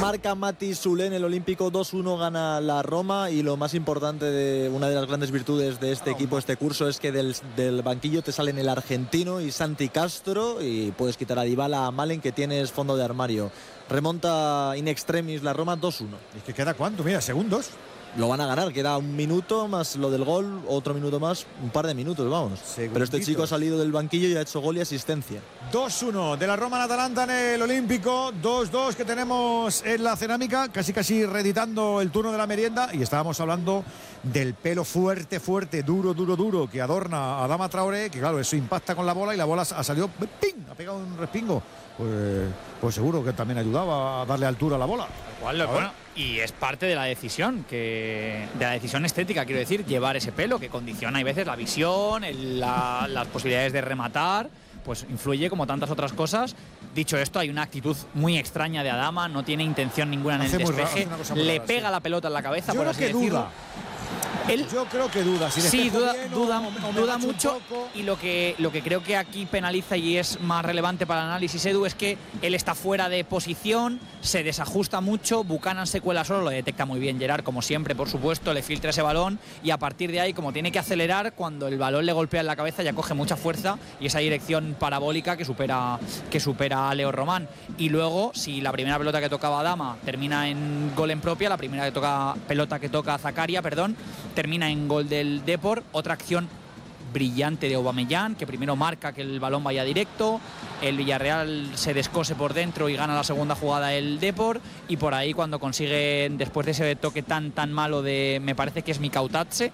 Marca Mati Zulén, el olímpico. 2-1 gana la Roma, y lo más importante, una de las grandes virtudes de este equipo, este curso, es que del banquillo te salen el argentino y Santi Castro, y puedes quitar a Dybala, a Malen, que tienes fondo de armario. Remonta in extremis la Roma 2-1. ¿Y que queda cuánto? Mira, segundos. Lo van a ganar, queda un minuto más lo del gol, otro minuto más, un par de minutos, vamos. Pero este chico ha salido del banquillo y ha hecho gol y asistencia. 2-1 de la Roma en Atalanta en el Olímpico. 2-2 que tenemos en la Cerámica, casi reeditando el turno de la merienda. Y estábamos hablando del pelo fuerte, duro que adorna a Adama Traoré, que claro, eso impacta con la bola y la bola ha salido, ¡ping!, ha pegado un respingo. Pues seguro que también ayudaba a darle altura a la bola. Bueno, y es parte de la decisión, de la decisión estética, quiero decir, llevar ese pelo que condiciona a veces la visión, las posibilidades de rematar, pues influye como tantas otras cosas. Dicho esto, hay una actitud muy extraña de Adama, no tiene intención ninguna en el despeje, le pega la pelota en la cabeza, por así decirlo. Yo creo que duda. Sí, duda mucho, y lo que creo que aquí penaliza y es más relevante para el análisis, Edu, es que él está fuera de posición, se desajusta mucho, Buchanan se cuela solo, lo detecta muy bien Gerard, como siempre, por supuesto, le filtra ese balón, y a partir de ahí, como tiene que acelerar, cuando el balón le golpea en la cabeza ya coge mucha fuerza, y esa dirección parabólica que supera a Leo Román. Y luego, si la primera pelota que tocaba Adama termina en gol en propia, la primera pelota que toca Zakaria, termina en gol del Depor. Otra acción brillante de Aubameyang, que primero marca que el balón vaya directo, el Villarreal se descose por dentro y gana la segunda jugada el Depor, y por ahí cuando consiguen, después de ese toque tan malo de, me parece que es Mikautatse,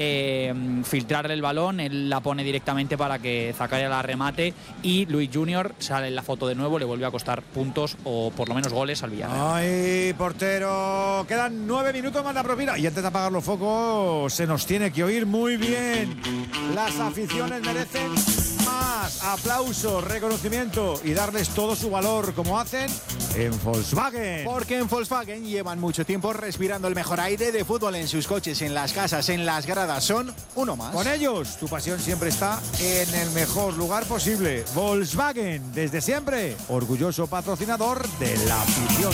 filtrarle el balón, él la pone directamente para que Zakaria la remate, y Luis Junior sale en la foto de nuevo, le vuelve a costar puntos o por lo menos goles al Villarreal. ¡Ay, portero! Quedan 9 minutos más la propina, y antes de apagar los focos se nos tiene que oír muy bien. Las aficiones merecen más aplauso, reconocimiento y darles todo su valor, como hacen en Volkswagen. Porque en Volkswagen llevan mucho tiempo respirando el mejor aire de fútbol en sus coches, en las casas, en las gradas. Son uno más. Con ellos, tu pasión siempre está en el mejor lugar posible. Volkswagen, desde siempre, orgulloso patrocinador de la afición.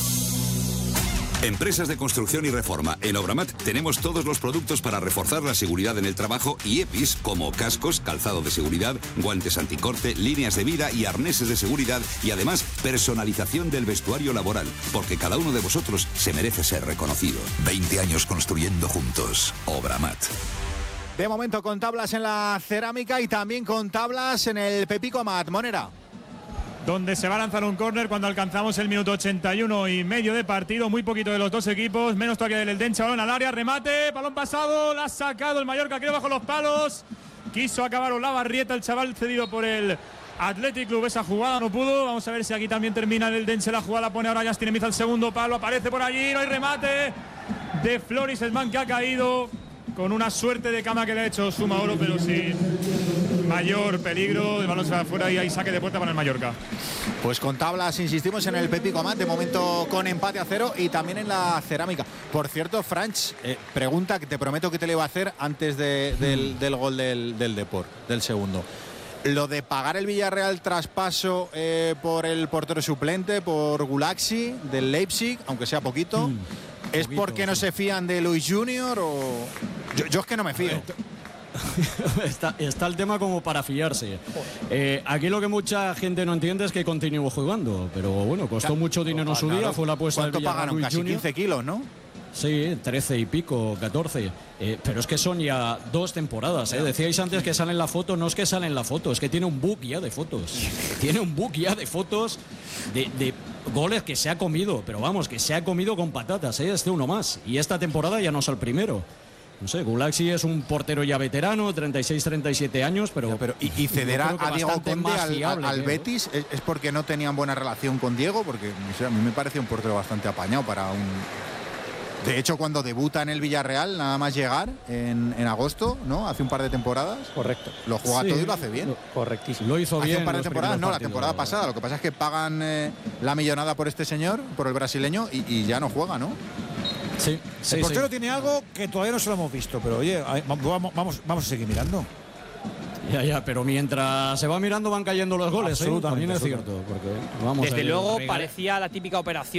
Empresas de construcción y reforma. En Obramat tenemos todos los productos para reforzar la seguridad en el trabajo y EPIs, como cascos, calzado de seguridad, guantes anticorte, líneas de vida y arneses de seguridad, y además personalización del vestuario laboral, porque cada uno de vosotros se merece ser reconocido. 20 años construyendo juntos. Obramat. De momento con tablas en la Cerámica y también con tablas en el Pepico Mat. Monera. Donde se va a lanzar un córner cuando alcanzamos el minuto 81 y medio de partido. Muy poquito de los dos equipos, menos todavía del Eldense. Balón al área, remate, balón pasado, la ha sacado el Mallorca, quedó bajo los palos. Quiso acabar Olavarrieta, el chaval cedido por el Athletic Club. Esa jugada no pudo. Vamos a ver si aquí también termina el Eldense la jugada. La pone ahora Justin Emiza al segundo palo, aparece por allí, no hay remate de Floris Esman, que ha caído con una suerte de cama que le ha hecho Sumaoro, pero sin mayor peligro. El balón se va afuera y hay saque de puerta para el Mallorca. Pues con tablas insistimos en el Pepico Mat, de momento con empate a 0, y también en la Cerámica. Por cierto, Franch, pregunta que te prometo que te le iba a hacer antes del gol del Depor, del segundo. Lo de pagar el Villarreal traspaso por el portero suplente, por Gulaxi, del Leipzig, aunque sea poquito, ¿es porque no se fían de Luis Junior o...? Yo es que no me fío. Está el tema como para fiarse. Aquí lo que mucha gente no entiende es que continuó jugando, pero bueno, costó mucho dinero en su día, fue la apuesta del Villarreal. ¿Cuánto pagaron? Casi 15 kilos, ¿no? Sí, 13 y pico, 14. Pero es que son ya 2 temporadas. Decíais antes que sale en la foto. No es que sale en la foto, es que tiene un book ya de fotos. Tiene un book ya de fotos de goles que se ha comido. Pero vamos, que se ha comido con patatas. Este uno más. Y esta temporada ya no es el primero. No sé, Gulaxi es un portero ya veterano, 36, 37 años, pero ¿y ceder a Diego Conde al Betis es porque no tenían buena relación con Diego? Porque o sea, a mí me parece un portero bastante apañado para un... De hecho, cuando debuta en el Villarreal, nada más llegar en agosto, ¿no? Hace un par de temporadas. Correcto. Lo juega todo y lo hace bien. Correctísimo. Lo hizo bien. Hace un par de temporadas, no, la temporada pasada. Lo que pasa es que pagan la millonada por este señor, por el brasileño, y ya no juega, ¿no? Sí, el portero tiene algo que todavía no se lo hemos visto, pero oye, vamos a seguir mirando. Ya, pero mientras se va mirando van cayendo los goles. También es cierto. Porque, desde luego parecía la típica operación